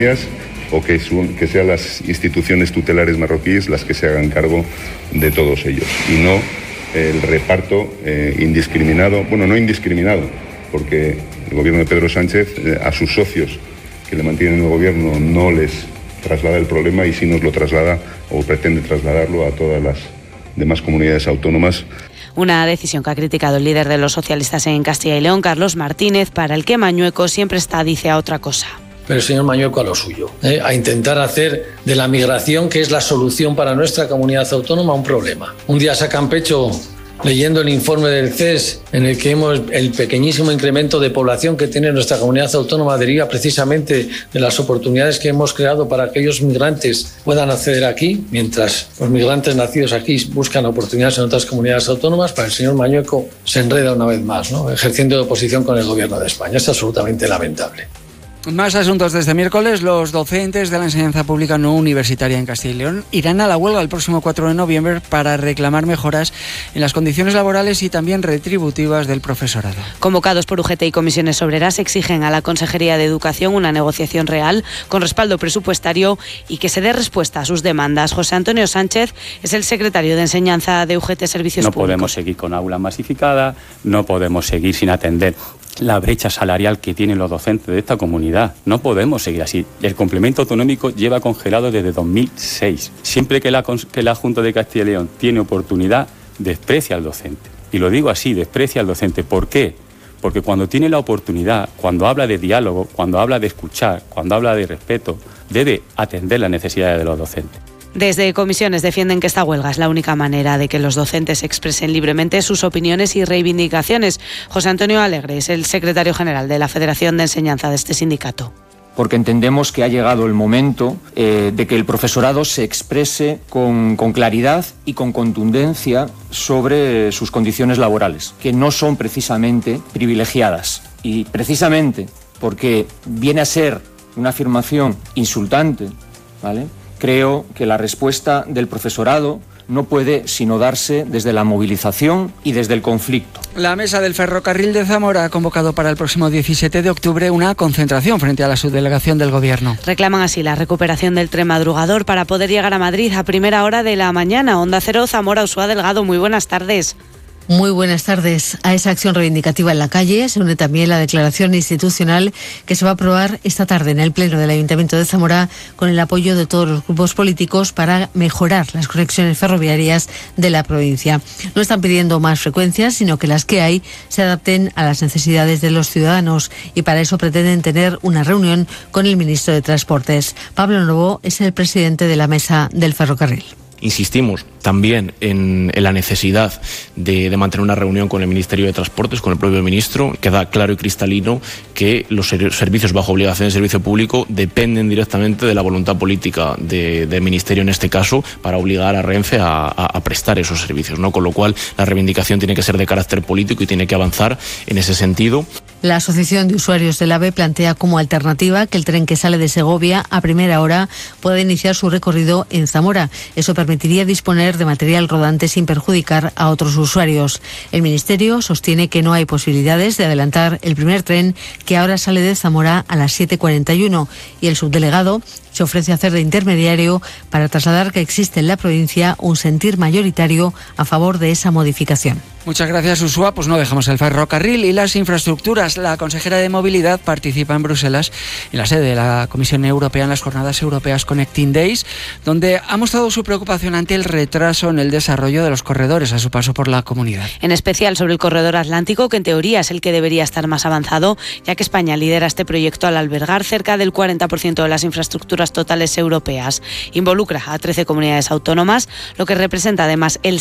o que sean las instituciones tutelares marroquíes las que se hagan cargo de todos ellos y no el reparto indiscriminado, bueno, no indiscriminado, porque el gobierno de Pedro Sánchez a sus socios que le mantienen en el gobierno no les traslada el problema y sí nos lo traslada o pretende trasladarlo a todas las demás comunidades autónomas. Una decisión que ha criticado el líder de los socialistas en Castilla y León, Carlos Martínez, para el que Mañueco siempre está, dice, a otra cosa. Pero el señor Mañueco a lo suyo, a intentar hacer de la migración, que es la solución para nuestra comunidad autónoma, un problema. Un día sacan pecho leyendo el informe del CES, en el que el pequeñísimo incremento de población que tiene nuestra comunidad autónoma deriva precisamente de las oportunidades que hemos creado para que aquellos migrantes puedan acceder aquí, mientras los migrantes nacidos aquí buscan oportunidades en otras comunidades autónomas. Para el señor Mañueco se enreda una vez más, ¿no?, ejerciendo de oposición con el gobierno de España. Es absolutamente lamentable. Más asuntos. Desde miércoles, los docentes de la enseñanza pública no universitaria en Castilla y León irán a la huelga el próximo 4 de noviembre para reclamar mejoras en las condiciones laborales y también retributivas del profesorado. Convocados por UGT y comisiones obreras, exigen a la Consejería de Educación una negociación real con respaldo presupuestario y que se dé respuesta a sus demandas. José Antonio Sánchez es el secretario de Enseñanza de UGT Servicios Públicos. No podemos seguir con aula masificada, no podemos seguir sin atender la brecha salarial que tienen los docentes de esta comunidad. No podemos seguir así. El complemento autonómico lleva congelado desde 2006. Siempre que la Junta de Castilla y León tiene oportunidad, desprecia al docente. Y lo digo así, desprecia al docente. ¿Por qué? Porque cuando tiene la oportunidad, cuando habla de diálogo, cuando habla de escuchar, cuando habla de respeto, debe atender las necesidades de los docentes. Desde comisiones defienden que esta huelga es la única manera de que los docentes expresen libremente sus opiniones y reivindicaciones. José Antonio Alegre es el secretario general de la Federación de Enseñanza de este sindicato. Porque entendemos que ha llegado el momento de que el profesorado se exprese con claridad y con contundencia sobre sus condiciones laborales, que no son precisamente privilegiadas. Y precisamente porque viene a ser una afirmación insultante, ¿vale?, creo que la respuesta del profesorado no puede sino darse desde la movilización y desde el conflicto. La Mesa del Ferrocarril de Zamora ha convocado para el próximo 17 de octubre una concentración frente a la subdelegación del Gobierno. Reclaman así la recuperación del tren madrugador para poder llegar a Madrid a primera hora de la mañana. Onda Cero, Zamora, Ursúa Delgado, muy buenas tardes. Muy buenas tardes. A esa acción reivindicativa en la calle se une también la declaración institucional que se va a aprobar esta tarde en el Pleno del Ayuntamiento de Zamora con el apoyo de todos los grupos políticos para mejorar las conexiones ferroviarias de la provincia. No están pidiendo más frecuencias, sino que las que hay se adapten a las necesidades de los ciudadanos y para eso pretenden tener una reunión con el ministro de Transportes. Pablo Novo es el presidente de la Mesa del Ferrocarril. Insistimos también en la necesidad de mantener una reunión con el Ministerio de Transportes, con el propio ministro. Queda claro y cristalino que los servicios bajo obligación de servicio público dependen directamente de la voluntad política del Ministerio, en este caso, para obligar a Renfe a prestar esos servicios, ¿no? Con lo cual, la reivindicación tiene que ser de carácter político y tiene que avanzar en ese sentido. La Asociación de Usuarios del AVE plantea como alternativa que el tren que sale de Segovia a primera hora pueda iniciar su recorrido en Zamora. Eso permitiría disponer de material rodante sin perjudicar a otros usuarios. El Ministerio sostiene que no hay posibilidades de adelantar el primer tren que ahora sale de Zamora a las 7:41 y el subdelegado se ofrece a hacer de intermediario para trasladar que existe en la provincia un sentir mayoritario a favor de esa modificación. Muchas gracias, Ursúa. Pues no dejamos el ferrocarril y las infraestructuras. La consejera de Movilidad participa en Bruselas, en la sede de la Comisión Europea, en las Jornadas Europeas Connecting Days, donde ha mostrado su preocupación ante el retraso en el desarrollo de los corredores a su paso por la comunidad. En especial sobre el corredor atlántico, que en teoría es el que debería estar más avanzado, ya que España lidera este proyecto al albergar cerca del 40% de las infraestructuras totales europeas. Involucra a 13 comunidades autónomas, lo que representa además el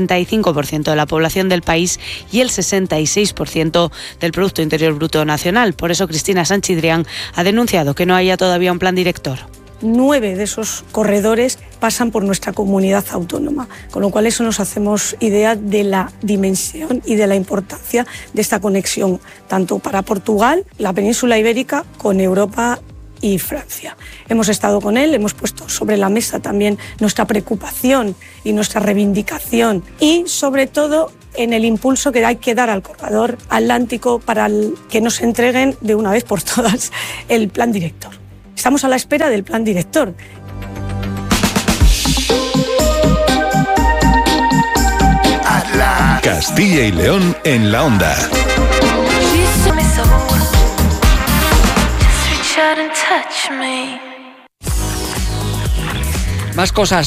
65% de la población del país y el 66% del Producto Interior Bruto Nacional. Por eso Cristina Sanchidrián ha denunciado que no haya todavía un plan director. 9 de esos corredores pasan por nuestra comunidad autónoma, con lo cual eso nos hacemos idea de la dimensión y de la importancia de esta conexión, tanto para Portugal, la península ibérica, con Europa y Francia. Hemos estado con él, hemos puesto sobre la mesa también nuestra preocupación y nuestra reivindicación y, sobre todo, en el impulso que hay que dar al corredor atlántico para que nos entreguen de una vez por todas el plan director. Estamos a la espera del plan director. Castilla y León en la onda. Más cosas,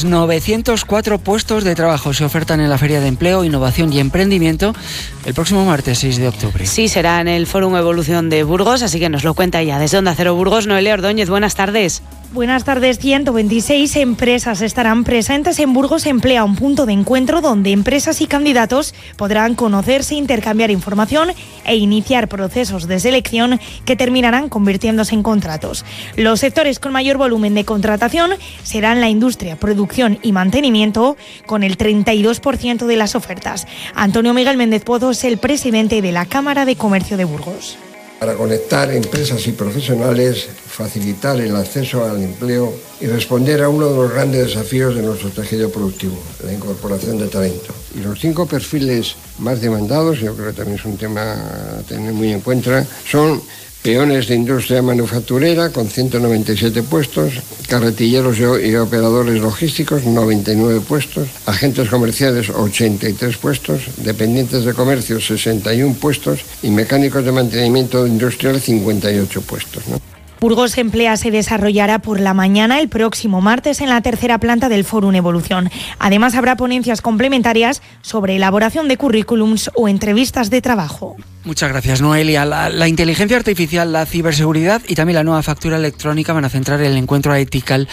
904 puestos de trabajo se ofertan en la Feria de Empleo, Innovación y Emprendimiento el próximo martes 6 de octubre. Sí, será en el Fórum Evolución de Burgos, así que nos lo cuenta ya desde Onda Cero Burgos, Noelia Ordóñez. Buenas tardes. Buenas tardes. 126 empresas estarán presentes en Burgos Emplea, un punto de encuentro donde empresas y candidatos podrán conocerse, intercambiar información e iniciar procesos de selección que terminarán convirtiéndose en contratos. Los sectores con mayor volumen de contratación serán la industria, producción y mantenimiento, con el 32% de las ofertas. Antonio Miguel Méndez Pozo es el presidente de la Cámara de Comercio de Burgos. Para conectar empresas y profesionales, facilitar el acceso al empleo y responder a uno de los grandes desafíos de nuestro tejido productivo, la incorporación de talento. Y los 5 perfiles más demandados, yo creo que también es un tema a tener muy en cuenta, son peones de industria manufacturera con 197 puestos, carretilleros y operadores logísticos 99 puestos, agentes comerciales 83 puestos, dependientes de comercio 61 puestos y mecánicos de mantenimiento industrial 58 puestos, ¿no? Burgos Emplea se desarrollará por la mañana el próximo martes en la tercera planta del Fórum Evolución. Además, habrá ponencias complementarias sobre elaboración de currículums o entrevistas de trabajo. Muchas gracias, Noelia. La inteligencia artificial, la ciberseguridad y también la nueva factura electrónica van a centrar el encuentro Ethical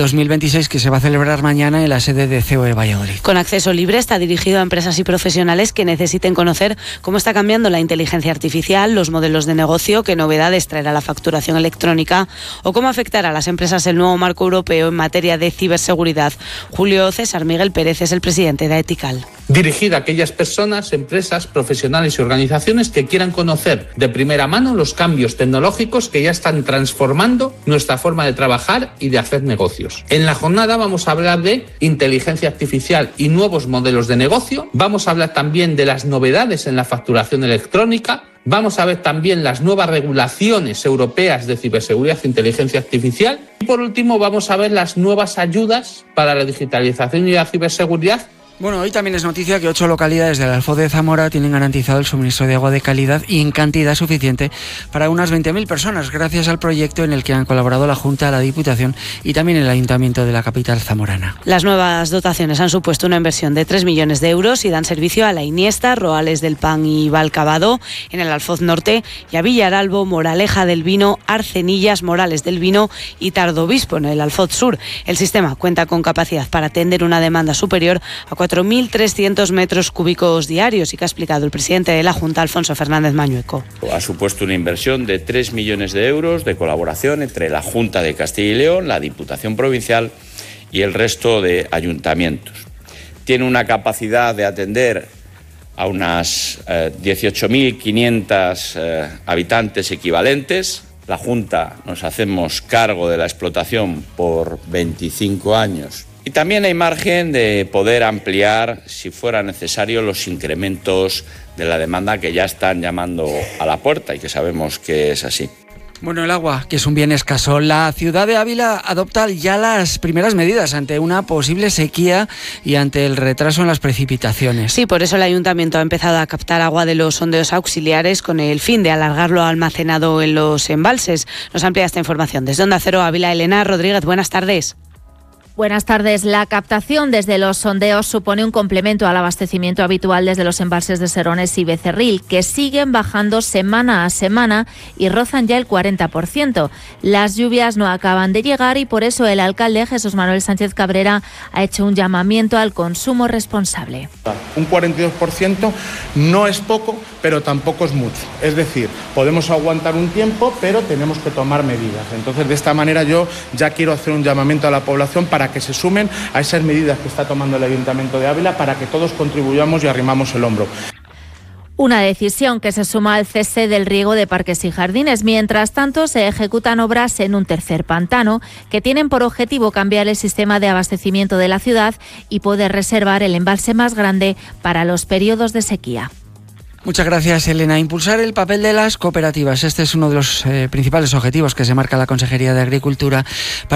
2026 que se va a celebrar mañana en la sede de COE Valladolid. Con acceso libre, está dirigido a empresas y profesionales que necesiten conocer cómo está cambiando la inteligencia artificial, los modelos de negocio, qué novedades traerá la facturación electrónica o cómo afectará a las empresas el nuevo marco europeo en materia de ciberseguridad. Julio César Miguel Pérez es el presidente de Ethical. Dirigida a aquellas personas, empresas, profesionales y organizaciones que quieran conocer de primera mano los cambios tecnológicos que ya están transformando nuestra forma de trabajar y de hacer negocios. En la jornada vamos a hablar de inteligencia artificial y nuevos modelos de negocio. Vamos a hablar también de las novedades en la facturación electrónica. Vamos a ver también las nuevas regulaciones europeas de ciberseguridad e inteligencia artificial. Y por último vamos a ver las nuevas ayudas para la digitalización y la ciberseguridad. Bueno, hoy también es noticia que 8 localidades del Alfoz de Zamora tienen garantizado el suministro de agua de calidad y en cantidad suficiente para unas 20.000 personas, gracias al proyecto en el que han colaborado la Junta, la Diputación y también el Ayuntamiento de la capital zamorana. Las nuevas dotaciones han supuesto una inversión de 3 millones de euros y dan servicio a La Iniesta, Roales del Pan y Valcabado en el Alfoz Norte y a Villaralbo, Moraleja del Vino, Arcenillas, Morales del Vino y Tardobispo en el Alfoz Sur. El sistema cuenta con capacidad para atender una demanda superior a 4.300 metros cúbicos diarios y que ha explicado el presidente de la Junta, Alfonso Fernández Mañueco. Ha supuesto una inversión de 3 millones de euros de colaboración entre la Junta de Castilla y León, la Diputación Provincial y el resto de ayuntamientos. Tiene una capacidad de atender a unas 18.500 habitantes equivalentes. La Junta nos hacemos cargo de la explotación por 25 años. Y también hay margen de poder ampliar, si fuera necesario, los incrementos de la demanda que ya están llamando a la puerta y que sabemos que es así. Bueno, el agua, que es un bien escaso. La ciudad de Ávila adopta ya las primeras medidas ante una posible sequía y ante el retraso en las precipitaciones. Sí, por eso el Ayuntamiento ha empezado a captar agua de los sondeos auxiliares con el fin de alargarlo almacenado en los embalses. Nos amplía esta información desde Onda Cero Ávila, Elena Rodríguez. Buenas tardes. Buenas tardes. La captación desde los sondeos supone un complemento al abastecimiento habitual desde los embalses de Serones y Becerril, que siguen bajando semana a semana y rozan ya el 40%. Las lluvias no acaban de llegar y por eso el alcalde Jesús Manuel Sánchez Cabrera ha hecho un llamamiento al consumo responsable. Un 42% no es poco, pero tampoco es mucho. Es decir, podemos aguantar un tiempo, pero tenemos que tomar medidas. Entonces, de esta manera yo ya quiero hacer un llamamiento a la población para que se sumen a esas medidas que está tomando el Ayuntamiento de Ávila para que todos contribuyamos y arrimamos el hombro. Una decisión que se suma al cese del riego de parques y jardines. Mientras tanto, se ejecutan obras en un tercer pantano que tienen por objetivo cambiar el sistema de abastecimiento de la ciudad y poder reservar el embalse más grande para los periodos de sequía. Muchas gracias, Elena. Impulsar el papel de las cooperativas. Este es uno de los principales objetivos que se marca la Consejería de Agricultura